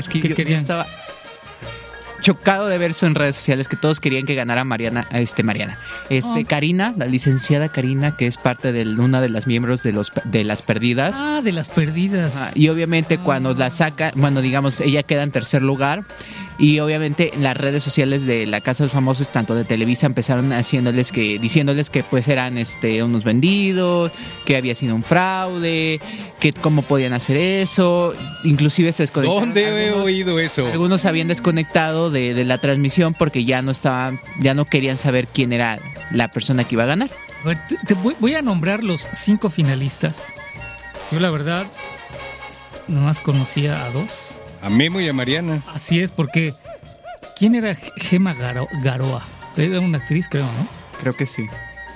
Es que ¿Qué yo querían? estaba chocado de ver eso en redes sociales, que todos querían que ganara Karina, la licenciada Karina, que es parte de una de las miembros de las perdidas. Ah, de las perdidas. Y obviamente cuando la saca, bueno, digamos, ella queda en tercer lugar. Y obviamente en las redes sociales de la Casa de los Famosos, tanto de Televisa, empezaron diciéndoles que pues eran unos vendidos, que había sido un fraude, que cómo podían hacer eso. Inclusive se desconectaron. ¿Dónde he oído eso? Algunos se habían desconectado de la transmisión porque ya no querían saber quién era la persona que iba a ganar. A ver, voy a nombrar los 5 finalistas. Yo la verdad nomás conocía a 2. A Memo y a Mariana. Así es, porque ¿quién era Gema Garoa? Era una actriz, creo, ¿no? Creo que sí.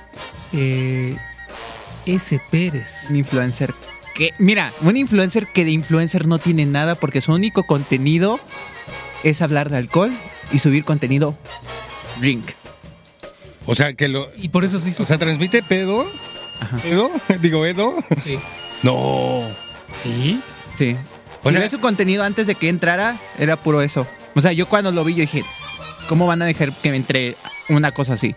S. Pérez. Un influencer un influencer que de influencer no tiene nada porque su único contenido es hablar de alcohol y subir contenido drink. O sea, Y por eso se hizo. O sea, transmite pedo. Ajá. ¿Edo? Digo, ¿Edo? Sí. No. ¿Sí? Sí. O Si sea, ves su contenido antes de que entrara, era puro eso. O sea, yo cuando lo vi, yo dije, ¿cómo van a dejar que me entre una cosa así?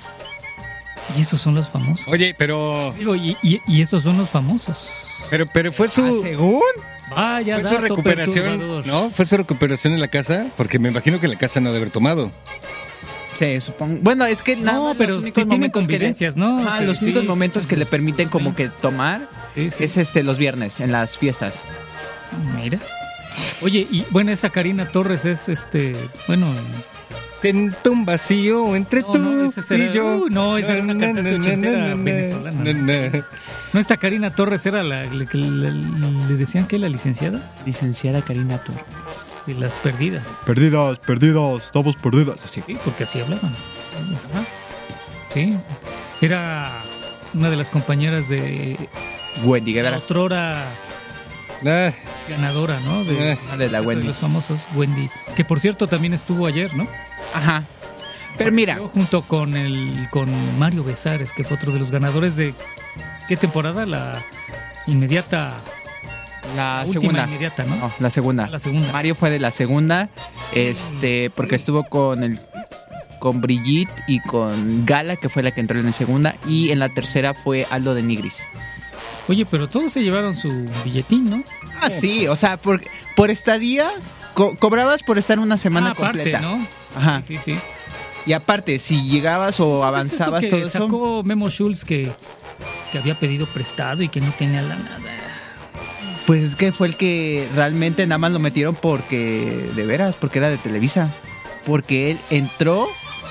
¿Y estos son los famosos? Oye, pero Digo, y estos son los famosos. pero fue su ¿Según? Vaya, fue su dato recuperación, perturbador. ¿no? Fue su recuperación en la casa, porque me imagino que en la casa no debe haber tomado. Sí, supongo. Bueno, es que nada No, más pero los únicos tienen momentos convivencias, ¿no? los Sí, únicos sí, momentos sí, que le sus- permiten sus como que drinks. tomar Sí, sí. es los viernes en las fiestas. Mira. Oye, y bueno, esa Karina Torres es bueno. Siento un vacío entre No, tú no, esa era- y yo. no, esa era una cantante ochentera venezolana. No, esta Karina Torres era la que le decían que la licenciada Licenciada Karina Torres. de las perdidas. Perdidas, estamos perdidas. Así. Sí, porque así hablaban. Ajá. Sí. Era una de las compañeras de Wendy la Guevara. otrora Ah, ganadora, ¿no? Eh. De la Wendy. De los famosos Wendy. Que por cierto también estuvo ayer, ¿no? Ajá. Pero mira, Junto con Mario Besares, que fue otro de los ganadores de ¿qué temporada? La inmediata, la última segunda. inmediata, ¿no? No, la segunda. La segunda. Mario fue de la segunda, porque estuvo con Brigitte y con Gala, que fue la que entró en la segunda, y en la tercera fue Aldo de Nigris. Oye, pero todos se llevaron su billetín, ¿no? Ah, sí, o sea, por estadía cobrabas por estar una semana aparte, completa. ¿no? Ajá. Sí, sí. Y aparte, si llegabas o Pues avanzabas es eso todo que eso. sacó Memo Schultz que había pedido prestado y que no tenía la nada. Pues es que fue el que realmente nada más lo metieron porque, de veras, porque era de Televisa. Porque él entró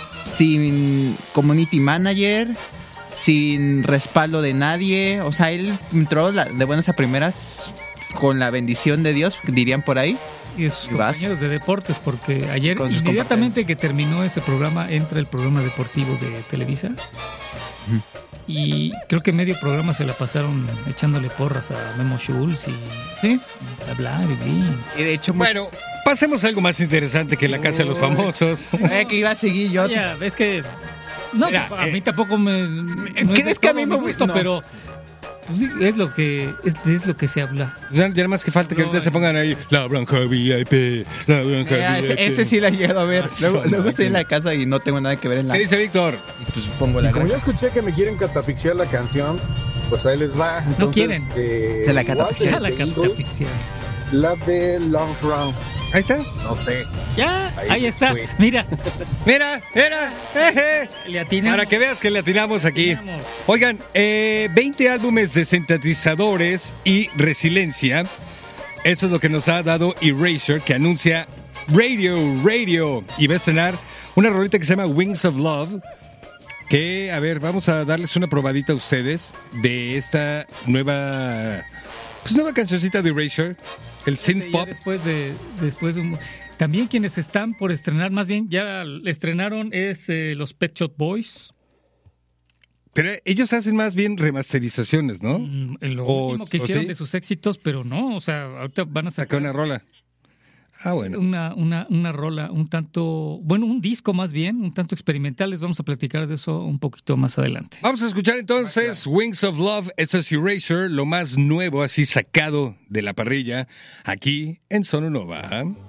sin community manager, sin respaldo de nadie. O sea, él entró de buenas a primeras con la bendición de Dios, dirían por ahí. Y sus Y vas. compañeros de deportes, porque ayer, Con sus inmediatamente que terminó ese programa, entra el programa deportivo de Televisa. Y creo que medio programa se la pasaron echándole porras a Memo Schultz y Sí. bla, bla, bla. Y de hecho, bueno, pasemos a algo más interesante que la casa de los famosos. que iba a seguir yo. Ya, es que... No, Mira, a mí tampoco no es ¿crees de que a todo mí mi me gusto, no. pero pues sí, es lo que se habla. O sea, ya nada más que falta que ahorita se pongan ahí la Branja VIP, la Branja VIP. Ese sí la llego a ver. Luego estoy en la casa y no tengo nada que ver en la. ¿Qué dice Víctor? Y pues pongo Y la como ya granja. escuché que me quieren catafixiar la canción, pues ahí les va. Entonces, quieren. Se la igual catafixian. Ya la de Eagles, catafixian. la de Long Run. Ahí está. No sé. Ya, Ahí ahí les está. fue. Mira, Mira, jeje. le atinamos. Para que veas que le atinamos aquí. Atinamos. Oigan, 20 álbumes de sintetizadores y resiliencia. Eso es lo que nos ha dado Erasure, que anuncia Radio. Y va a estrenar una rolita que se llama Wings of Love. Que, a ver, vamos a darles una probadita a ustedes de esta nueva cancioncita de Erasure. El synth Ya pop. después de también quienes están por estrenar, más bien ya estrenaron es los Pet Shop Boys. Pero ellos hacen más bien remasterizaciones, ¿no? Lo O- último que o hicieron sí. de sus éxitos, pero no, o sea, ahorita van a Saca sacar una rola. Ah, bueno. una rola un tanto, bueno, un disco más bien, un tanto experimental. Les vamos a platicar de eso un poquito más adelante. Vamos a escuchar entonces Wings of Love, eso es Erasure, lo más nuevo así sacado de la parrilla, aquí en Sononova.